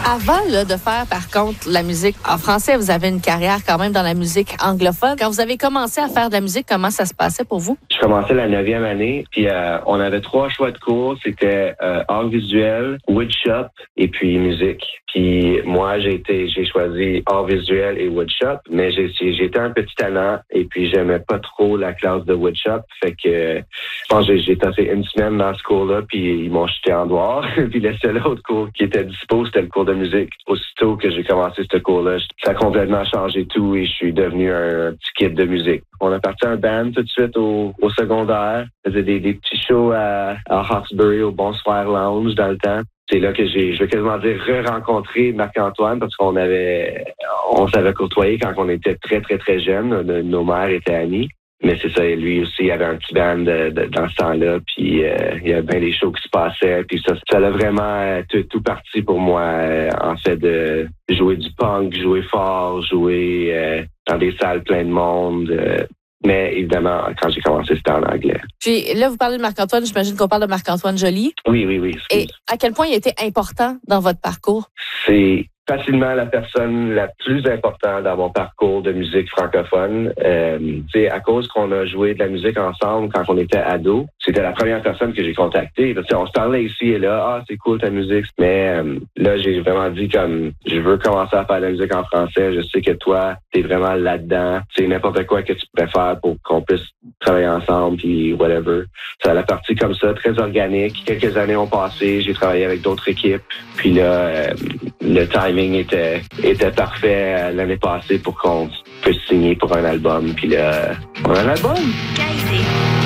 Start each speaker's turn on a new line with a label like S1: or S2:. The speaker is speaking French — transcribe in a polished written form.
S1: Avant là, de faire, par contre, la musique en français, vous avez une carrière quand même dans la musique anglophone. Quand vous avez commencé à faire de la musique, comment ça se passait pour vous?
S2: Je commençais la 9e année, puis on avait 3 choix de cours. C'était art visuel, woodshop et puis musique. Puis moi, j'ai choisi art visuel et woodshop, mais j'étais un petit talent et puis j'aimais pas trop la classe de woodshop. Fait que je pense que j'ai passé une semaine dans ce cours-là, puis ils m'ont jeté en dehors. Puis le seul autre cours qui était dispo, c'était le cours de musique. Aussitôt que j'ai commencé ce cours-là, ça a complètement changé tout et je suis devenu un petit kid de musique. On a parti un band tout de suite au secondaire. On faisait des petits shows à Hawkesbury, au Bonsoir Lounge dans le temps. C'est là que je vais quasiment dire, re-rencontré Marc-Antoine parce on s'avait côtoyé quand on était très, très, très jeunes. Nos mères étaient amies. Mais c'est ça, lui aussi, il avait un petit band dans ce temps-là, puis il y avait bien des shows qui se passaient, puis ça a vraiment tout parti pour moi, en fait, de jouer du punk, jouer fort, jouer dans des salles pleines de monde. Mais évidemment, quand j'ai commencé, c'était en anglais.
S1: Puis là, vous parlez de Marc-Antoine, j'imagine qu'on parle de Marc-Antoine Joly.
S2: Oui.
S1: Et à quel point il était important dans votre parcours?
S2: C'est facilement la personne la plus importante dans mon parcours de musique francophone. C'est à cause qu'on a joué de la musique ensemble quand on était ados. C'était la première personne que j'ai contactée. On se parlait ici et là, c'est cool ta musique. Mais là, j'ai vraiment dit comme je veux commencer à faire de la musique en français. Je sais que toi, t'es vraiment là-dedans. C'est n'importe quoi que tu préfères pour qu'on puisse travailler ensemble puis whatever. Ça a parti comme ça, très organique. Quelques années ont passé, j'ai travaillé avec d'autres équipes. Puis là, le timing était parfait l'année passée pour qu'on puisse signer pour un album. Puis là, on a un album!